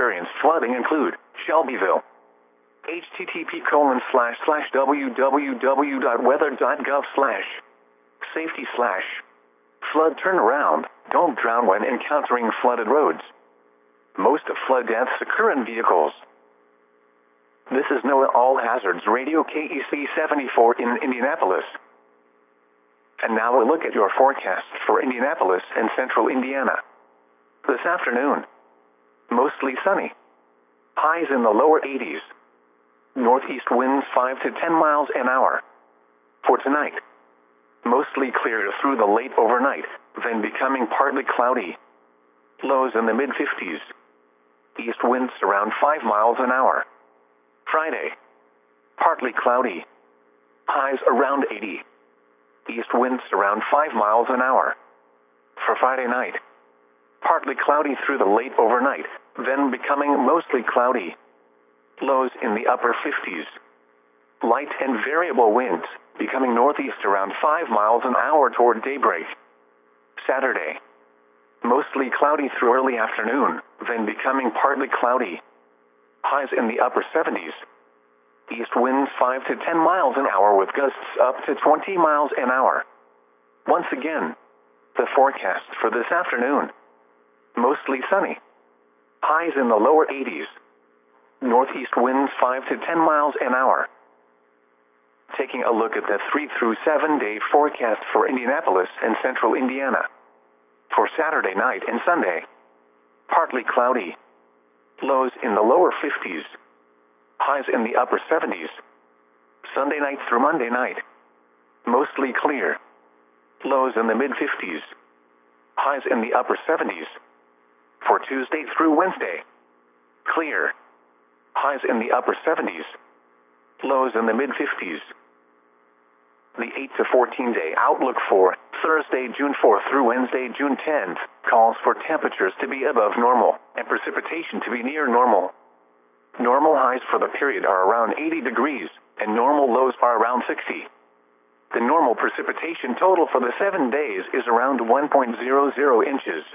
experienced flooding include Shelbyville. http://www.weather.gov/safety/flood turnaround. Don't drown when encountering flooded roads. Most of flood deaths occur in vehicles. This is NOAA All Hazards Radio KEC 74 in Indianapolis. And now a look at your forecast for Indianapolis and central Indiana. This afternoon, mostly sunny. Highs in the lower 80s. Northeast winds 5 to 10 miles an hour. For tonight, mostly clear through the late overnight, then becoming partly cloudy. Lows in the mid-50s. East winds around 5 miles an hour. Friday, partly cloudy. Highs around 80. East winds around 5 miles an hour. For Friday night, partly cloudy through the late overnight, then becoming mostly cloudy. Lows in the upper 50s. Light and variable winds, becoming northeast around 5 miles an hour toward daybreak. Saturday, mostly cloudy through early afternoon, then becoming partly cloudy. Highs in the upper 70s. East winds 5 to 10 miles an hour with gusts up to 20 miles an hour. Once again, the forecast for this afternoon. Mostly sunny. Highs in the lower 80s. Northeast winds 5 to 10 miles an hour. Taking a look at the 3 through 7 day forecast for Indianapolis and central Indiana. For Saturday night and Sunday, partly cloudy. Lows in the lower 50s. Highs in the upper 70s. Sunday night through Monday night, mostly clear. Lows in the mid-50s. Highs in the upper 70s. For Tuesday through Wednesday, clear. Highs in the upper 70s. Lows in the mid-50s. The 8 to 14 day outlook for Thursday, June 4th through Wednesday, June 10th, calls for temperatures to be above normal and precipitation to be near normal. Normal highs for the period are around 80 degrees, and normal lows are around 60. The normal precipitation total for the 7 days is around 1.00 inches.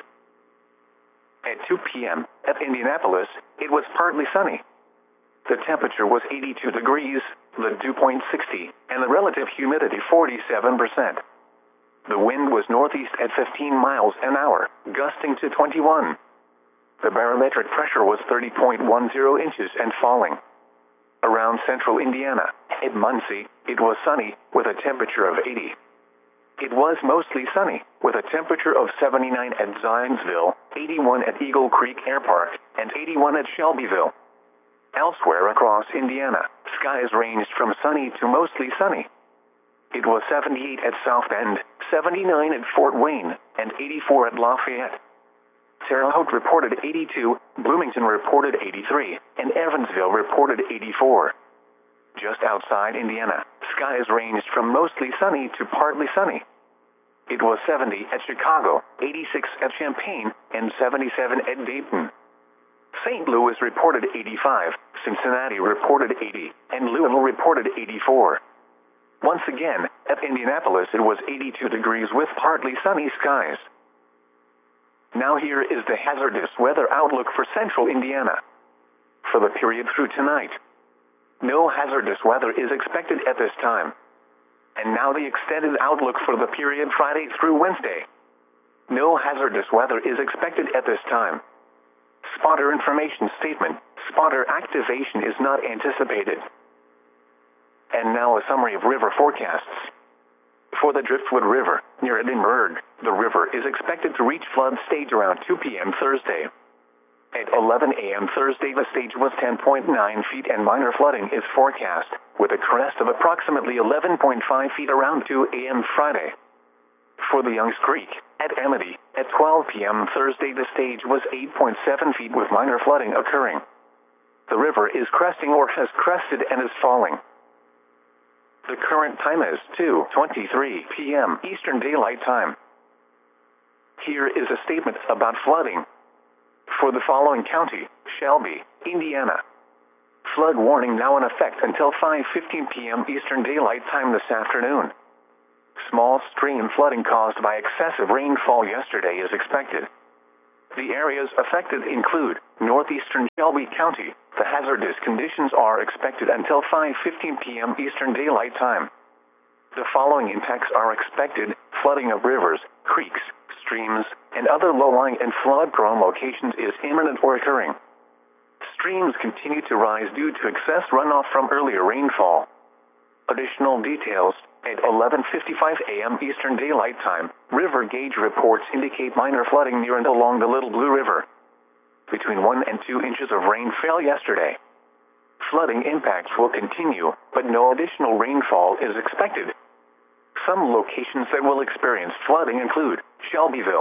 At 2 p.m. at Indianapolis, it was partly sunny. The temperature was 82 degrees, the dew point 60, and the relative humidity 47%. The wind was northeast at 15 miles an hour, gusting to 21. The barometric pressure was 30.10 inches and falling. Around central Indiana, at Muncie, it was sunny, with a temperature of 80. It was mostly sunny, with a temperature of 79 at Zionsville, 81 at Eagle Creek Air Park, and 81 at Shelbyville. Elsewhere across Indiana, skies ranged from sunny to mostly sunny. It was 78 at South Bend, 79 at Fort Wayne, and 84 at Lafayette. Terre Haute reported 82, Bloomington reported 83, and Evansville reported 84. Just outside Indiana, skies ranged from mostly sunny to partly sunny. It was 70 at Chicago, 86 at Champaign, and 77 at Dayton. St. Louis reported 85, Cincinnati reported 80, and Louisville reported 84. Once again, at Indianapolis it was 82 degrees with partly sunny skies. Now here is the hazardous weather outlook for central Indiana. For the period through tonight, no hazardous weather is expected at this time. And now the extended outlook for the period Friday through Wednesday. No hazardous weather is expected at this time. Spotter information statement. Spotter activation is not anticipated. And now a summary of river forecasts. For the Driftwood River, near Edinburgh, the river is expected to reach flood stage around 2 p.m. Thursday. At 11 a.m. Thursday, the stage was 10.9 feet and minor flooding is forecast, with a crest of approximately 11.5 feet around 2 a.m. Friday. For the Youngs Creek, at Amity, at 12 p.m. Thursday, the stage was 8.7 feet with minor flooding occurring. The river is cresting or has crested and is falling. The current time is 2:23 p.m. Eastern Daylight Time. Here is a statement about flooding. For the following county, Shelby, Indiana. Flood warning now in effect until 5:15 p.m. Eastern Daylight Time this afternoon. Small stream flooding caused by excessive rainfall yesterday is expected. The areas affected include northeastern Shelby County. The hazardous conditions are expected until 5:15 p.m. Eastern Daylight Time. The following impacts are expected: flooding of rivers, creeks, streams, and other low-lying and flood-prone locations is imminent or occurring. Streams continue to rise due to excess runoff from earlier rainfall. Additional details: at 11:55 a.m. Eastern Daylight Time, river gauge reports indicate minor flooding near and along the Little Blue River. Between 1 and 2 inches of rain fell yesterday. Flooding impacts will continue, but no additional rainfall is expected. Some locations that will experience flooding include Shelbyville.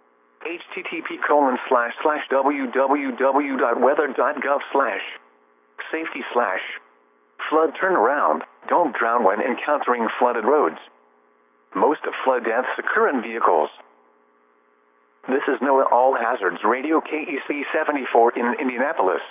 http://www.weather.gov/safety/flood turnaround. Don't drown when encountering flooded roads. Most of flood deaths occur in vehicles. This is NOAA All Hazards Radio KEC 74 in Indianapolis.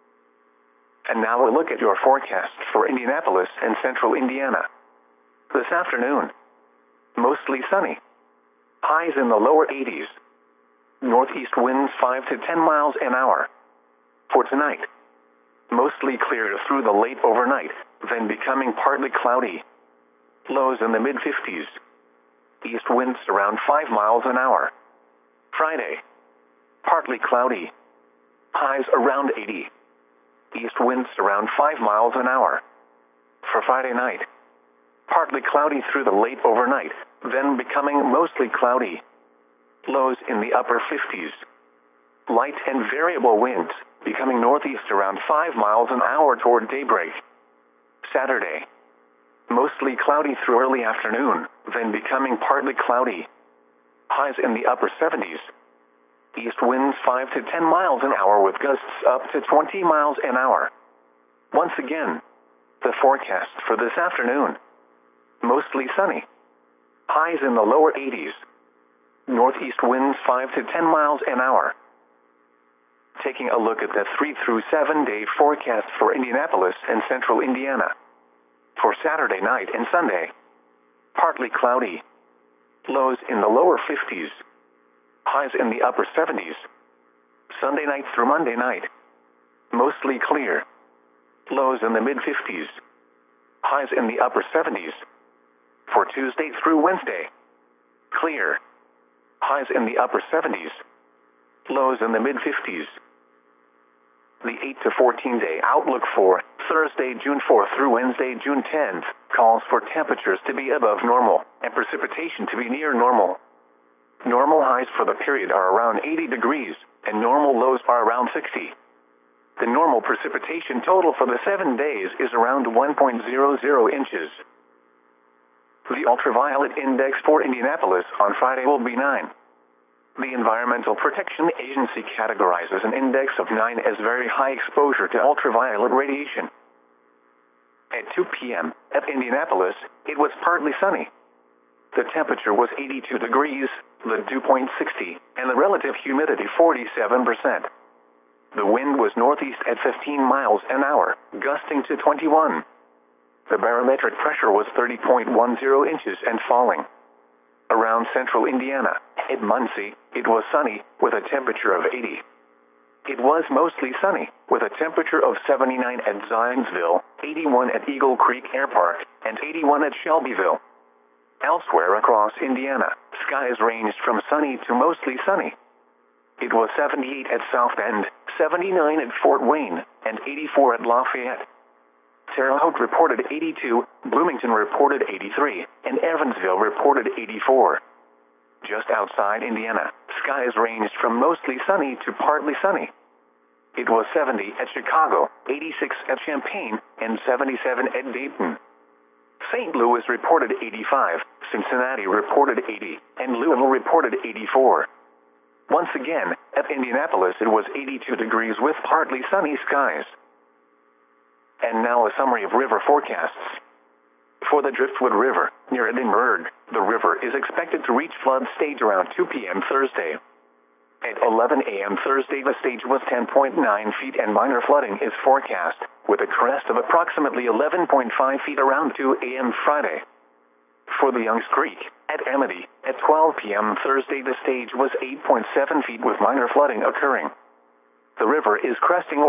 And now a look at your forecast for Indianapolis and central Indiana. This afternoon, mostly sunny. Highs in the lower 80s. Northeast winds 5 to 10 miles an hour. For tonight, mostly clear through the late overnight, then becoming partly cloudy. Lows in the mid-50s. East winds around 5 miles an hour. Friday, partly cloudy. Highs around 80. East winds around 5 miles an hour. For Friday night, partly cloudy through the late overnight, then becoming mostly cloudy. Lows in the upper 50s. Light and variable winds, becoming northeast around 5 miles an hour toward daybreak. Saturday, mostly cloudy through early afternoon, then becoming partly cloudy. Highs in the upper 70s. East winds 5 to 10 miles an hour with gusts up to 20 miles an hour. Once again, the forecast for this afternoon. Mostly sunny. Highs in the lower 80s. Northeast winds 5 to 10 miles an hour. Taking a look at the 3 through 7 day forecast for Indianapolis and central Indiana. For Saturday night and Sunday, partly cloudy. Lows in the lower 50s. Highs in the upper 70s. Sunday night through Monday night, mostly clear. Lows in the mid-50s. Highs in the upper 70s. For Tuesday through Wednesday, clear. Highs in the upper 70s. Lows in the mid-50s. The 8 to 14 day outlook for Thursday, June 4th through Wednesday, June 10th, calls for temperatures to be above normal and precipitation to be near normal. Normal highs for the period are around 80 degrees, and normal lows are around 60. The normal precipitation total for the 7 days is around 1.00 inches. The ultraviolet index for Indianapolis on Friday will be 9. The Environmental Protection Agency categorizes an index of 9 as very high exposure to ultraviolet radiation. At 2 p.m. at Indianapolis, it was partly sunny. The temperature was 82 degrees, the dew point 60, and the relative humidity 47%. The wind was northeast at 15 miles an hour, gusting to 21. The barometric pressure was 30.10 inches and falling. Around central Indiana, at Muncie, it was sunny, with a temperature of 80. It was mostly sunny, with a temperature of 79 at Zionsville, 81 at Eagle Creek Air Park, and 81 at Shelbyville. Elsewhere across Indiana, skies ranged from sunny to mostly sunny. It was 78 at South Bend, 79 at Fort Wayne, and 84 at Lafayette. Terre Haute reported 82, Bloomington reported 83, and Evansville reported 84. Just outside Indiana, skies ranged from mostly sunny to partly sunny. It was 70 at Chicago, 86 at Champaign, and 77 at Dayton. St. Louis reported 85, Cincinnati reported 80, and Louisville reported 84. Once again, at Indianapolis it was 82 degrees with partly sunny skies. And now a summary of river forecasts. For the Driftwood River, near Edinburgh, the river is expected to reach flood stage around 2 p.m. Thursday. At 11 a.m. Thursday, the stage was 10.9 feet and minor flooding is forecast, with a crest of approximately 11.5 feet around 2 a.m. Friday. For the Youngs Creek, at Amity, at 12 p.m. Thursday, the stage was 8.7 feet with minor flooding occurring. The river is cresting